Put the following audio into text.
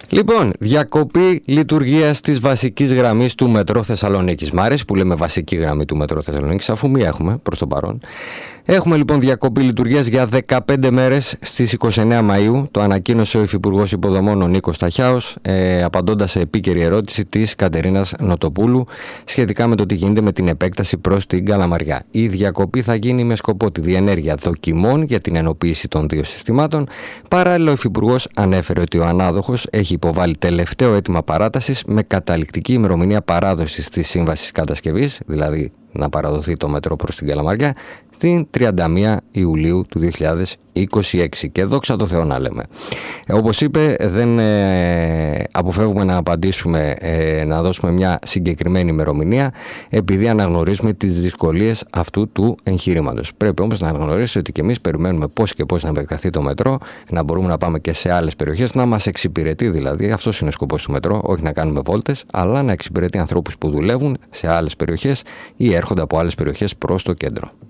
Λοιπόν, διακοπή λειτουργίας της βασικής γραμμής του μετρό Θεσσαλονίκης. Μ' αρέσει που λέμε βασική γραμμή του μετρό Θεσσαλονίκης, αφού μία έχουμε προς το παρόν. Έχουμε λοιπόν διακοπή λειτουργίας για 15 μέρες στις 29 Μαΐου. Το ανακοίνωσε ο Υφυπουργός Υποδομών ο Νίκος Ταχιάος, απαντώντας σε επίκαιρη ερώτηση της Κατερίνας Νοτοπούλου σχετικά με το τι γίνεται με την επέκταση προς την Καλαμαριά. Η διακοπή θα γίνει με σκοπό τη διενέργεια δοκιμών για την ενοποίηση των δύο συστημάτων. Παράλληλα, ο Υφυπουργός ανέφερε ότι ο ανάδοχος έχει υποβάλει τελευταίο αίτημα παράτασης με καταληκτική ημερομηνία παράδοσης της σύμβασης κατασκευής, δηλαδή να παραδοθεί το μετρό προς την Καλαμαριά, την 31 Ιουλίου του 2026. Και δόξα τω Θεώ να λέμε. Όπως είπε, δεν αποφεύγουμε να απαντήσουμε, να δώσουμε μια συγκεκριμένη ημερομηνία, επειδή αναγνωρίζουμε τις δυσκολίες αυτού του εγχειρήματος. Πρέπει όμως να αναγνωρίσετε ότι και εμείς περιμένουμε πώς και πώς να επεκταθεί το μετρό, να μπορούμε να πάμε και σε άλλες περιοχές, να μας εξυπηρετεί δηλαδή. Αυτός είναι ο σκοπός του μετρό, όχι να κάνουμε βόλτες, αλλά να εξυπηρετεί ανθρώπους που δουλεύουν σε άλλες περιοχές ή έρχονται από άλλες περιοχές προς το κέντρο.